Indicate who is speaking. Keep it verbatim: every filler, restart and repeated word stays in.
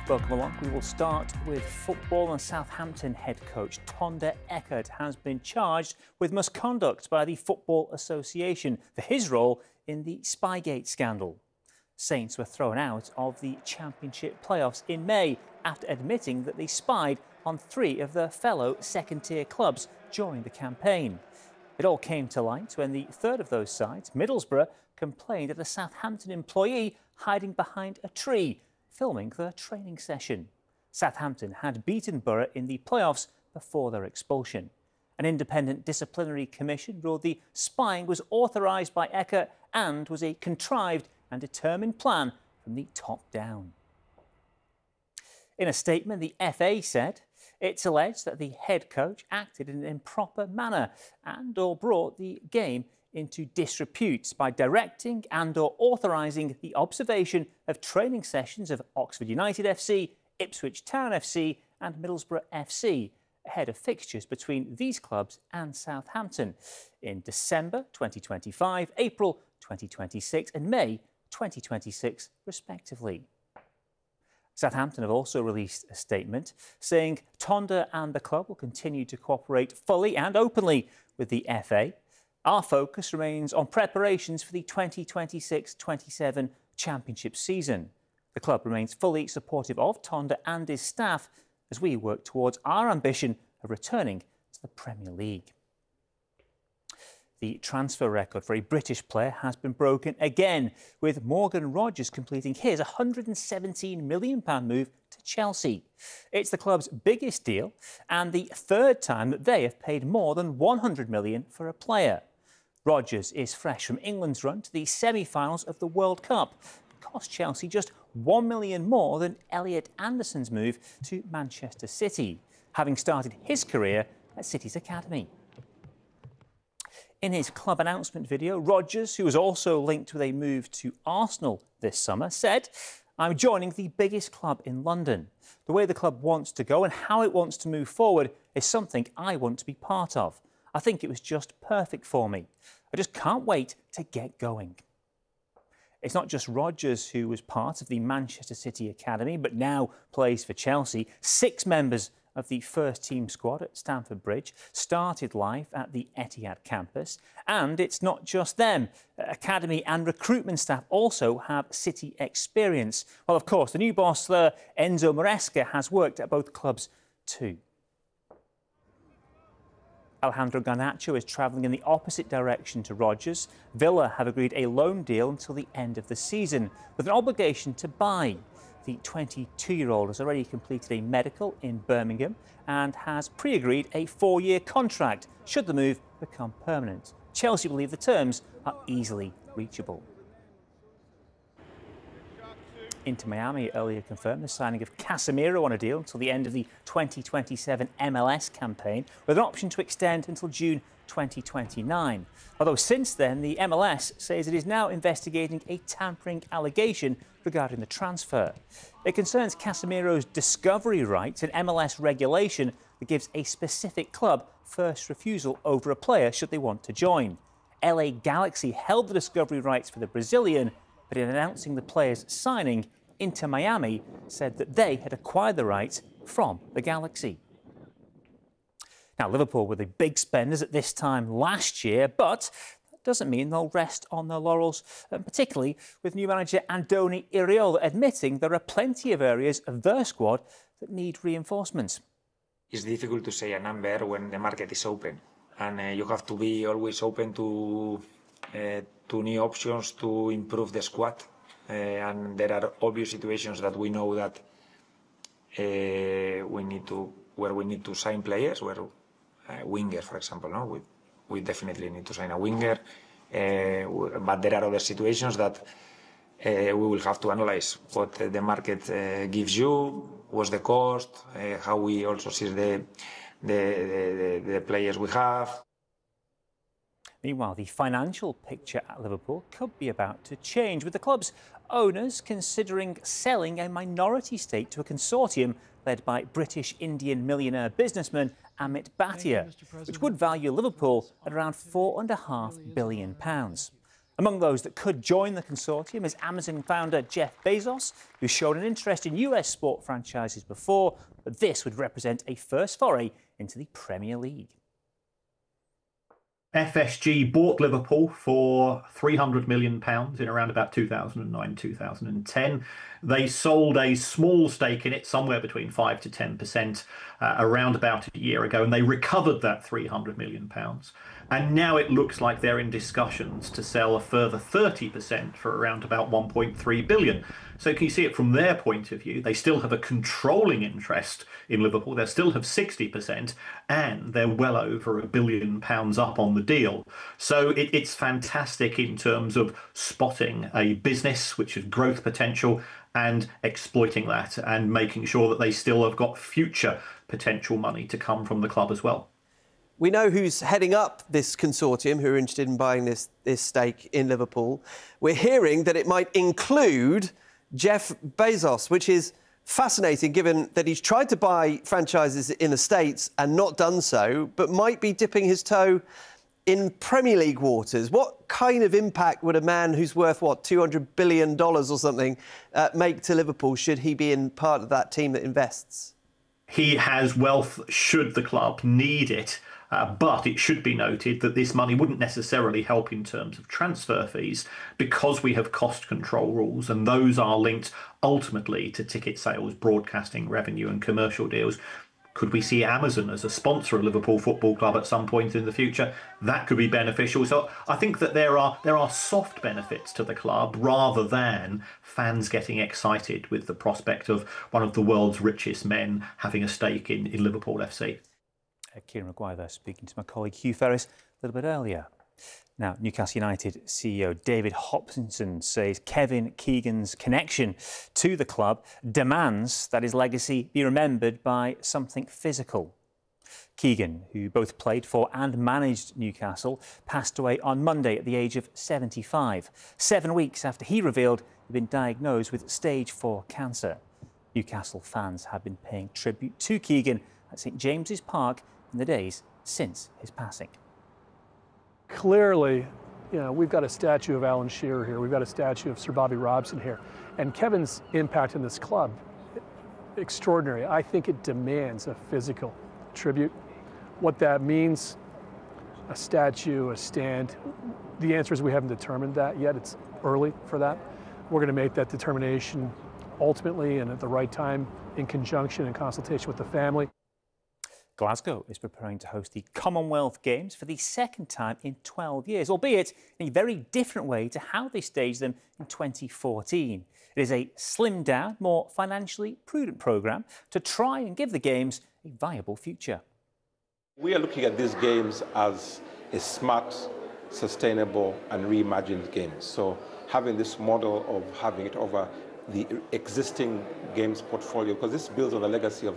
Speaker 1: Welcome along. We will start with football, and Southampton head coach Thonda Eckert has been charged with misconduct by the Football Association for his role in the Spygate scandal. Saints were thrown out of the Championship playoffs in May after admitting that they spied on three of their fellow second-tier clubs during the campaign. It all came to light when the third of those sides, Middlesbrough, complained of a Southampton employee hiding behind a tree, filming their training session. Southampton had beaten Borough in the playoffs before their expulsion. An independent disciplinary commission ruled the spying was authorised by Eckert and was a contrived and determined plan from the top down. In a statement, the F A said it's alleged that the head coach acted in an improper manner and or brought the game into disrepute by directing and or authorising the observation of training sessions of Oxford United F C, Ipswich Town F C and Middlesbrough F C ahead of fixtures between these clubs and Southampton in December twenty twenty-five, April twenty twenty-six and May twenty twenty-six respectively. Southampton have also released a statement saying Thonda and the club will continue to cooperate fully and openly with the F A. Our focus remains on preparations for the twenty twenty-six twenty-seven Championship season. The club remains fully supportive of Thonda and his staff as we work towards our ambition of returning to the Premier League. The transfer record for a British player has been broken again, with Morgan Rogers completing his one hundred seventeen million pounds move to Chelsea. It's the club's biggest deal and the third time that they have paid more than one hundred million pounds for a player. Rogers is fresh from England's run to the semi-finals of the World Cup. It cost Chelsea just one million pounds more than Elliot Anderson's move to Manchester City, having started his career at City's academy. In his club announcement video, Rogers, who was also linked with a move to Arsenal this summer, said, "I'm joining the biggest club in London. The way the club wants to go and how it wants to move forward is something I want to be part of. I think it was just perfect for me. I just can't wait to get going." It's not just Rogers who was part of the Manchester City academy, but now plays for Chelsea. Six members of the first team squad at Stamford Bridge started life at the Etihad campus. And it's not just them. Academy and recruitment staff also have City experience. Well, of course, the new boss there, Enzo Maresca, has worked at both clubs too. Alejandro Garnacho is travelling in the opposite direction to Rogers. Villa have agreed a loan deal until the end of the season, with an obligation to buy. The twenty-two-year-old has already completed a medical in Birmingham and has pre-agreed a four-year contract should the move become permanent. Chelsea believe the terms are easily reachable. Inter Miami earlier confirmed the signing of Casemiro on a deal until the end of the twenty twenty-seven M L S campaign, with an option to extend until June twenty twenty-nine. Although since then, the M L S says it is now investigating a tampering allegation regarding the transfer. It concerns Casemiro's discovery rights, an M L S regulation that gives a specific club first refusal over a player should they want to join. L A Galaxy held the discovery rights for the Brazilian, but in announcing the player's signing, Inter Miami said that they had acquired the rights from the Galaxy. Now, Liverpool were the big spenders at this time last year, but that doesn't mean they'll rest on their laurels, particularly with new manager Andoni Iraola admitting there are plenty of areas of their squad that need reinforcements.
Speaker 2: It's difficult to say a number when the market is open, and uh, you have to be always open to uh, to new options to improve the squad. Uh, and there are obvious situations that we know that uh, we need to, where we need to sign players, where uh, winger, for example, no, we we definitely need to sign a winger. Uh, but there are other situations that uh, we will have to analyze what uh, the market uh, gives you, what's the cost, uh, how we also see the the, the the players we have.
Speaker 1: Meanwhile, the financial picture at Liverpool could be about to change, with the club's owners considering selling a minority stake to a consortium led by British-Indian millionaire businessman Amit Bhatia, which would value Liverpool at around four point five billion pounds. Among those that could join the consortium is Amazon founder Jeff Bezos, who's shown an interest in U S sport franchises before, but this would represent a first foray into the Premier League.
Speaker 3: F S G bought Liverpool for three hundred million pounds in around about two thousand nine, two thousand ten. They sold a small stake in it, somewhere between five to ten percent, uh, around about a year ago, and they recovered that three hundred million pounds. And now it looks like they're in discussions to sell a further thirty percent for around about one point three billion. So can you see it from their point of view? They still have a controlling interest in Liverpool. They still have sixty percent, and they're well over a billion pounds up on the deal. So it, it's fantastic in terms of spotting a business which has growth potential and exploiting that and making sure that they still have got future potential money to come from the club as well.
Speaker 4: We know who's heading up this consortium, who are interested in buying this, this stake in Liverpool. We're hearing that it might include Jeff Bezos, which is fascinating given that he's tried to buy franchises in the States and not done so, but might be dipping his toe in Premier League waters. What kind of impact would a man who's worth, what, two hundred billion dollars or something, uh, make to Liverpool should he be in part of that team that invests?
Speaker 3: He has wealth should the club need it. Uh, but it should be noted that this money wouldn't necessarily help in terms of transfer fees because we have cost control rules, and those are linked ultimately to ticket sales, broadcasting revenue and commercial deals. Could we see Amazon as a sponsor of Liverpool Football Club at some point in the future? That could be beneficial. So I think that there are there are soft benefits to the club rather than fans getting excited with the prospect of one of the world's richest men having a stake in, in Liverpool F C.
Speaker 1: Kieran Maguire there speaking to my colleague Hugh Ferris a little bit earlier. Now, Newcastle United C E O David Hopkinson says Kevin Keegan's connection to the club demands that his legacy be remembered by something physical. Keegan, who both played for and managed Newcastle, passed away on Monday at the age of seventy-five, seven weeks after he revealed he'd been diagnosed with stage four cancer. Newcastle fans have been paying tribute to Keegan at St James's Park in the days since his passing.
Speaker 5: Clearly, you know, we've got a statue of Alan Shearer here. We've got a statue of Sir Bobby Robson here. And Kevin's impact in this club, extraordinary. I think it demands a physical tribute. What that means, a statue, a stand, the answer is we haven't determined that yet. It's early for that. We're going to make that determination ultimately and at the right time in conjunction and consultation with the family.
Speaker 1: Glasgow is preparing to host the Commonwealth Games for the second time in twelve years, albeit in a very different way to how they staged them in twenty fourteen. It is a slimmed down, more financially prudent programme to try and give the Games a viable future.
Speaker 6: We are looking at these Games as a smart, sustainable and reimagined Games. So having this model of having it over the existing Games portfolio, because this builds on the legacy of